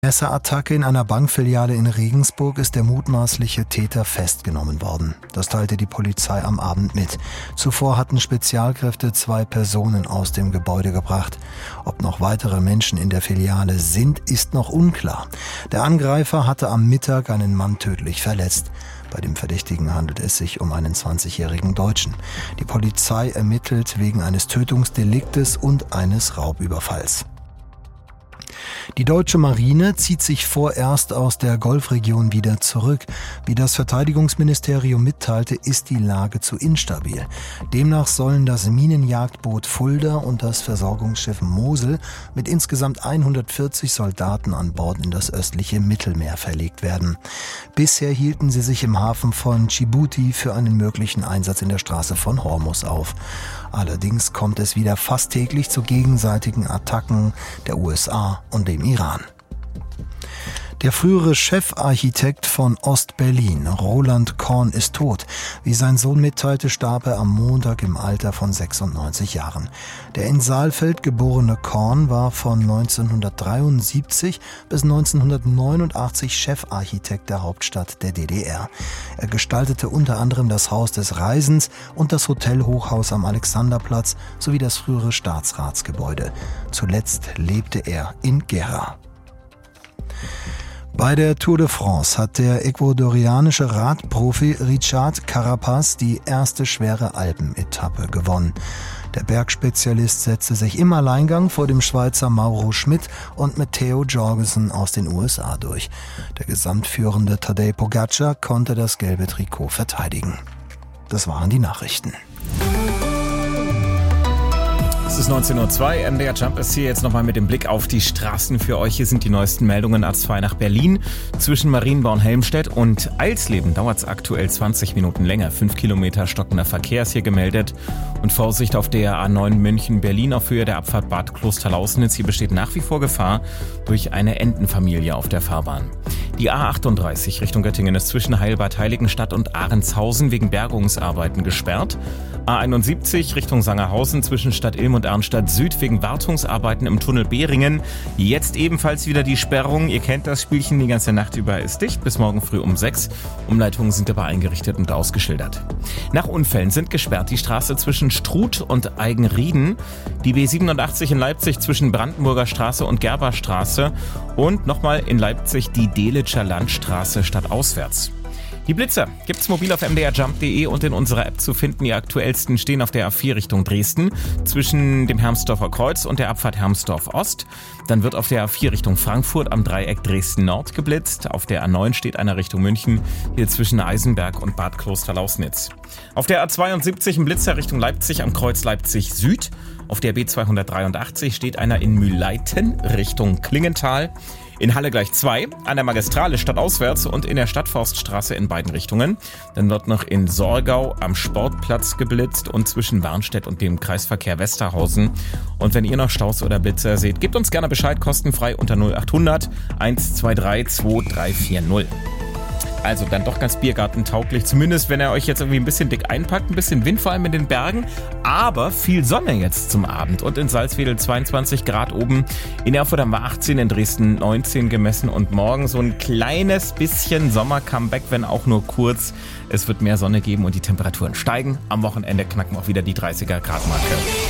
Messerattacke in einer Bankfiliale in Regensburg ist der mutmaßliche Täter festgenommen worden. Das teilte die Polizei am Abend mit. Zuvor hatten Spezialkräfte 2 Personen aus dem Gebäude gebracht. Ob noch weitere Menschen in der Filiale sind, ist noch unklar. Der Angreifer hatte am Mittag einen Mann tödlich verletzt. Bei dem Verdächtigen handelt es sich um einen 20-jährigen Deutschen. Die Polizei ermittelt wegen eines Tötungsdeliktes und eines Raubüberfalls. Die deutsche Marine zieht sich vorerst aus der Golfregion wieder zurück. Wie das Verteidigungsministerium mitteilte, ist die Lage zu instabil. Demnach sollen das Minenjagdboot Fulda und das Versorgungsschiff Mosel mit insgesamt 140 Soldaten an Bord in das östliche Mittelmeer verlegt werden. Bisher hielten sie sich im Hafen von Djibouti für einen möglichen Einsatz in der Straße von Hormuz auf. Allerdings kommt es wieder fast täglich zu gegenseitigen Attacken der USA und dem Iran. Der frühere Chefarchitekt von Ost-Berlin, Roland Korn, ist tot. Wie sein Sohn mitteilte, starb er am Montag im Alter von 96 Jahren. Der in Saalfeld geborene Korn war von 1973 bis 1989 Chefarchitekt der Hauptstadt der DDR. Er gestaltete unter anderem das Haus des Reisens und das Hotelhochhaus am Alexanderplatz sowie das frühere Staatsratsgebäude. Zuletzt lebte er in Gera. Bei der Tour de France hat der ecuadorianische Radprofi Richard Carapaz die erste schwere Alpenetappe gewonnen. Der Bergspezialist setzte sich im Alleingang vor dem Schweizer Mauro Schmid und Matteo Jorgensen aus den USA durch. Der gesamtführende Tadej Pogačar konnte das gelbe Trikot verteidigen. Das waren die Nachrichten. Es ist 19:02 Uhr, MDR Jump ist hier jetzt nochmal mit dem Blick auf die Straßen für euch. Hier sind die neuesten Meldungen. A2 nach Berlin. Zwischen Marienbau und Helmstedt und Eilsleben dauert es aktuell 20 Minuten länger. 5 Kilometer stockender Verkehr ist hier gemeldet. Und Vorsicht auf der A9 München-Berlin auf Höhe der Abfahrt Bad Klosterlausnitz. Hier besteht nach wie vor Gefahr durch eine Entenfamilie auf der Fahrbahn. Die A38 Richtung Göttingen ist zwischen Heilbad Heiligenstadt und Ahrendshausen wegen Bergungsarbeiten gesperrt. A71 Richtung Sangerhausen zwischen Stadt Ilm und Arnstadt Süd wegen Wartungsarbeiten im Tunnel Behringen. Jetzt ebenfalls wieder die Sperrung. Ihr kennt das Spielchen, die ganze Nacht über ist dicht, bis morgen früh um 6. Umleitungen sind aber eingerichtet und ausgeschildert. Nach Unfällen sind gesperrt die Straße zwischen Struth und Eigenrieden, die B87 in Leipzig zwischen Brandenburger Straße und Gerberstraße und nochmal in Leipzig die Delitscher Landstraße stadtauswärts. Die Blitzer gibt's mobil auf mdrjump.de und in unserer App zu finden. Die aktuellsten stehen auf der A4 Richtung Dresden zwischen dem Hermsdorfer Kreuz und der Abfahrt Hermsdorf Ost. Dann wird auf der A4 Richtung Frankfurt am Dreieck Dresden Nord geblitzt. Auf der A9 steht einer Richtung München, hier zwischen Eisenberg und Bad Klosterlausnitz. Auf der A72 ein Blitzer Richtung Leipzig am Kreuz Leipzig Süd. Auf der B283 steht einer in Mühleiten Richtung Klingenthal. In Halle gleich 2, an der Magistrale stadtauswärts und in der Stadtforststraße in beiden Richtungen. Dann wird noch in Sorgau am Sportplatz geblitzt und zwischen Warnstedt und dem Kreisverkehr Westerhausen. Und wenn ihr noch Staus oder Blitzer seht, gebt uns gerne Bescheid, kostenfrei unter 0800 123 2340. Also dann doch ganz biergartentauglich, zumindest wenn ihr euch jetzt irgendwie ein bisschen dick einpackt, ein bisschen Wind vor allem in den Bergen, aber viel Sonne jetzt zum Abend und in Salzwedel 22 Grad oben, in Erfurt haben wir 18, in Dresden 19 gemessen und morgen so ein kleines bisschen Sommer-Comeback, wenn auch nur kurz. Es wird mehr Sonne geben und die Temperaturen steigen. Am Wochenende knacken auch wieder die 30er Grad Marke.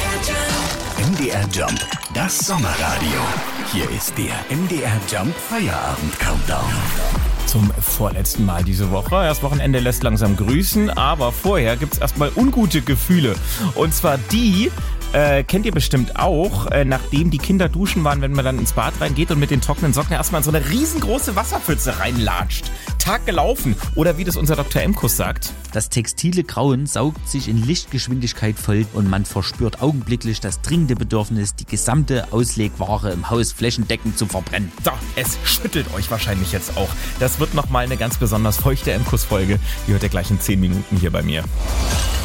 MDR Jump, das Sommerradio. Hier ist der MDR Jump Feierabend Countdown. Zum vorletzten Mal diese Woche. Das Wochenende lässt langsam grüßen, aber vorher gibt's erstmal ungute Gefühle. Und zwar die, kennt ihr bestimmt auch, nachdem die Kinder duschen waren, wenn man dann ins Bad reingeht und mit den trockenen Socken erstmal in so eine riesengroße Wasserpfütze reinlatscht. Tag gelaufen. Oder wie das unser Dr. Emkus sagt. Das textile Grauen saugt sich in Lichtgeschwindigkeit voll und man verspürt augenblicklich das dringende Bedürfnis, die gesamte Auslegware im Haus flächendeckend zu verbrennen. So, es schüttelt euch wahrscheinlich jetzt auch. Das wird nochmal eine ganz besonders feuchte Emkus-Folge. Die hört ihr gleich in 10 Minuten hier bei mir.